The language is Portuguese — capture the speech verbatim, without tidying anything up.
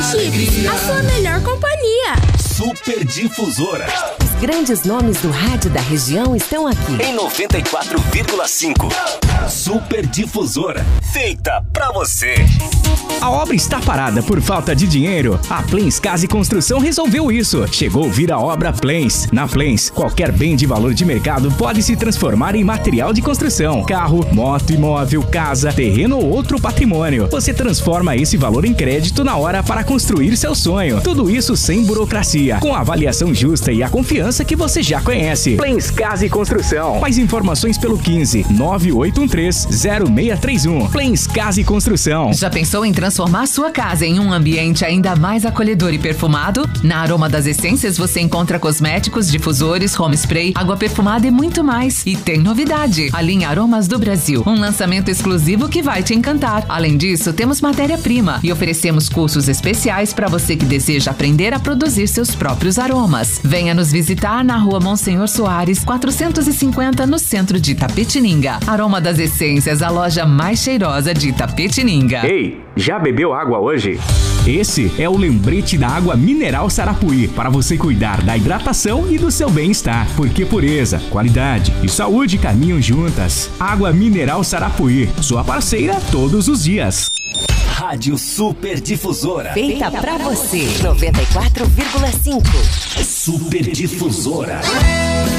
Chips, a sua melhor companhia. Super Difusora. Os grandes nomes do rádio da região estão aqui. Em noventa e quatro vírgula cinco. Super Difusora. Feita pra você. A obra está parada por falta de dinheiro? A Plens Casa e Construção resolveu isso. Chegou vir a obra Plens. Na Plens, qualquer bem de valor de mercado pode se transformar em material de construção. Carro, moto, imóvel, casa, terreno ou outro patrimônio. Você transforma esse valor em crédito na hora para construir seu sonho. Tudo isso sem burocracia, com a avaliação justa e a confiança que você já conhece. Plens Casa e Construção. Mais informações pelo quinze, nove oito um três, zero seis três um. Plens Casa e Construção. Já pensou em transformar sua casa em um ambiente ainda mais acolhedor e perfumado? Na Aroma das Essências você encontra cosméticos, difusores, home spray, água perfumada e muito mais. E tem novidade: a linha Aromas do Brasil, um lançamento exclusivo que vai te encantar. Além disso, temos matéria-prima e oferecemos cursos especiais para você que deseja aprender a produzir seus próprios aromas. Venha nos visitar na Rua Monsenhor Soares, quatrocentos e cinquenta, no centro de Itapetininga. Aroma das Essências, a loja mais cheirosa de Itapetininga. Ei, já bebeu água hoje? Esse é o lembrete da água mineral Sarapuí, para você cuidar da hidratação e do seu bem-estar, porque pureza, qualidade e saúde caminham juntas. Água mineral Sarapuí, sua parceira todos os dias. Rádio Super Difusora. Feita pra você. noventa e quatro vírgula cinco. Super Difusora.